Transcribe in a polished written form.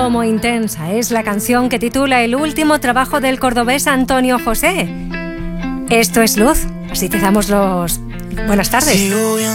Como intensa es la canción que titula el último trabajo del cordobés Antonio José. Esto es Luz, así te damos los buenas tardes.